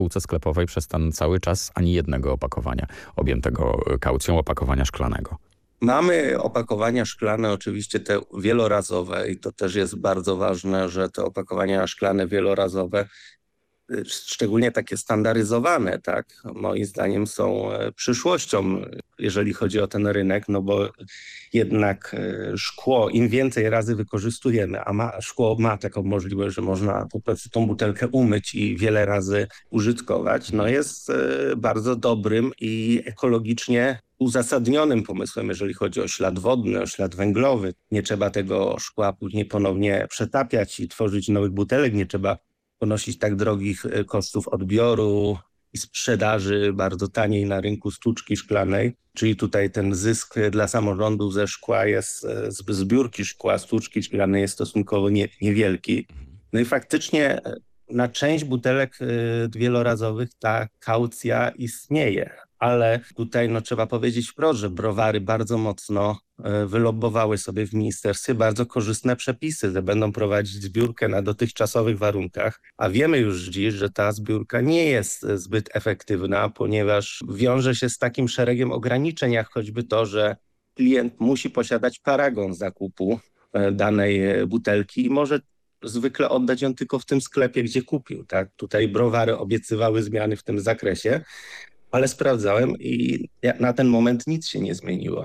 półce sklepowej przez ten cały czas ani jednego opakowania objętego kaucją, opakowania szklanego. Mamy opakowania szklane, oczywiście te wielorazowe i to też jest bardzo ważne, że te opakowania szklane wielorazowe, szczególnie takie standaryzowane, tak, moim zdaniem są przyszłością, jeżeli chodzi o ten rynek, no bo jednak szkło im więcej razy wykorzystujemy, a szkło ma taką możliwość, że można po prostu tą butelkę umyć i wiele razy użytkować, no jest bardzo dobrym i ekologicznie uzasadnionym pomysłem, jeżeli chodzi o ślad wodny, o ślad węglowy. Nie trzeba tego szkła później ponownie przetapiać i tworzyć nowych butelek, nie trzeba ponosić tak drogich kosztów odbioru i sprzedaży bardzo taniej na rynku sztuczki szklanej. Czyli tutaj ten zysk dla samorządu ze szkła jest, z zbiórki szkła, sztuczki szklanej jest stosunkowo niewielki. No i faktycznie na część butelek wielorazowych ta kaucja istnieje. Ale tutaj no, trzeba powiedzieć wprost, że browary bardzo mocno wylobbowały sobie w ministerstwie bardzo korzystne przepisy, że będą prowadzić zbiórkę na dotychczasowych warunkach, a wiemy już dziś, że ta zbiórka nie jest zbyt efektywna, ponieważ wiąże się z takim szeregiem ograniczeń, jak choćby to, że klient musi posiadać paragon zakupu danej butelki i może zwykle oddać ją tylko w tym sklepie, gdzie kupił. Tak? Tutaj browary obiecywały zmiany w tym zakresie, ale sprawdzałem i na ten moment nic się nie zmieniło.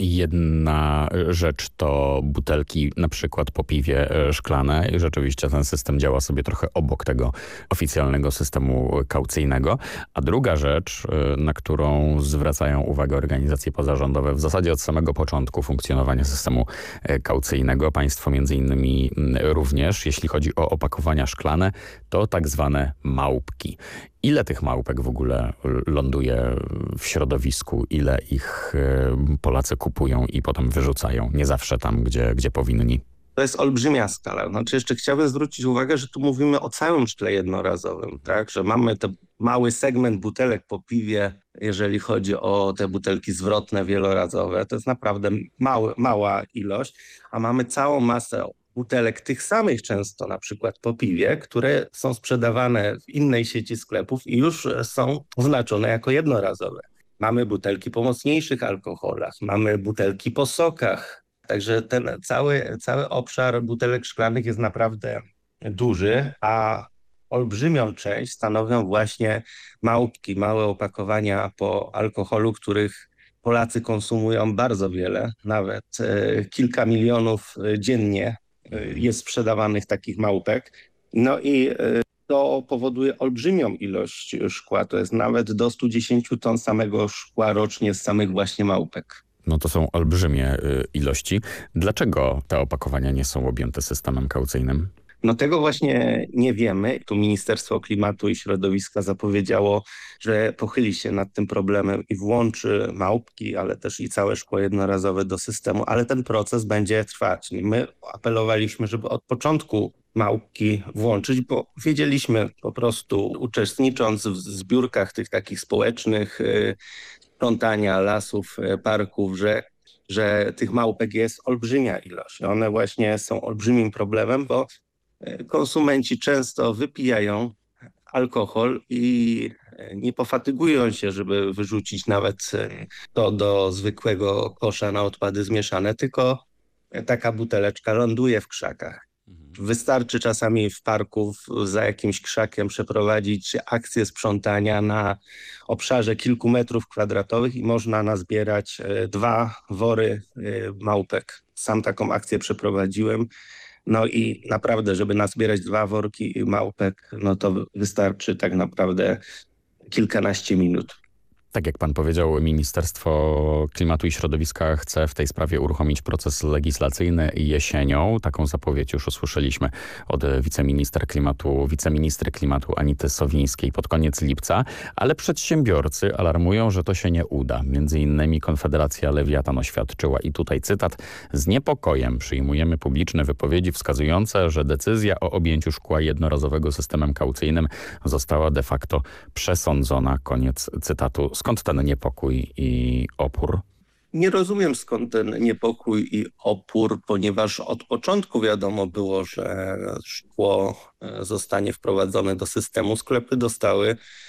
Jedna rzecz to butelki na przykład po piwie szklane i rzeczywiście ten system działa sobie trochę obok tego oficjalnego systemu kaucyjnego. A druga rzecz, na którą zwracają uwagę organizacje pozarządowe w zasadzie od samego początku funkcjonowania systemu kaucyjnego, państwo między innymi również, jeśli chodzi o opakowania szklane, to tak zwane małpki. Ile tych małpek w ogóle ląduje w środowisku? Ile ich Polacy kupują i potem wyrzucają? Nie zawsze tam, gdzie powinni. To jest olbrzymia skala. Znaczy jeszcze chciałbym zwrócić uwagę, że tu mówimy o całym szkle jednorazowym, tak? Że mamy ten mały segment butelek po piwie, jeżeli chodzi o te butelki zwrotne, wielorazowe. To jest naprawdę mała ilość, a mamy całą masę butelek tych samych często, na przykład po piwie, które są sprzedawane w innej sieci sklepów i już są oznaczone jako jednorazowe. Mamy butelki po mocniejszych alkoholach, mamy butelki po sokach. Także ten cały obszar butelek szklanych jest naprawdę duży, a olbrzymią część stanowią właśnie małpki, małe opakowania po alkoholu, których Polacy konsumują bardzo wiele, nawet kilka milionów dziennie jest sprzedawanych takich małpek. No i to powoduje olbrzymią ilość szkła. To jest nawet do 110 ton samego szkła rocznie z samych właśnie małpek. No to są olbrzymie ilości. Dlaczego te opakowania nie są objęte systemem kaucyjnym? No tego właśnie nie wiemy. Tu Ministerstwo Klimatu i Środowiska zapowiedziało, że pochyli się nad tym problemem i włączy małpki, ale też i całe szkło jednorazowe do systemu, ale ten proces będzie trwać. My apelowaliśmy, żeby od początku małpki włączyć, bo wiedzieliśmy po prostu, uczestnicząc w zbiórkach tych takich społecznych, sprzątania lasów, parków, że tych małpek jest olbrzymia ilość. One właśnie są olbrzymim problemem, bo konsumenci często wypijają alkohol i nie pofatygują się, żeby wyrzucić nawet to do zwykłego kosza na odpady zmieszane, tylko taka buteleczka ląduje w krzakach. Wystarczy czasami w parku za jakimś krzakiem przeprowadzić akcję sprzątania na obszarze kilku metrów kwadratowych i można nazbierać 2 wory małpek. Sam taką akcję przeprowadziłem. No i naprawdę, żeby nazbierać 2 worki małpek, no to wystarczy tak naprawdę kilkanaście minut. Tak jak pan powiedział, Ministerstwo Klimatu i Środowiska chce w tej sprawie uruchomić proces legislacyjny jesienią. Taką zapowiedź już usłyszeliśmy od wiceministry klimatu Anity Sowińskiej pod koniec lipca, ale przedsiębiorcy alarmują, że to się nie uda. Między innymi Konfederacja Lewiatan oświadczyła i tutaj cytat: z niepokojem przyjmujemy publiczne wypowiedzi wskazujące, że decyzja o objęciu szkła jednorazowego systemem kaucyjnym została de facto przesądzona. Koniec cytatu. Skąd ten niepokój i opór? Nie rozumiem, skąd ten niepokój i opór, ponieważ od początku wiadomo było, że szkło zostanie wprowadzone do systemu. Sklepy dostały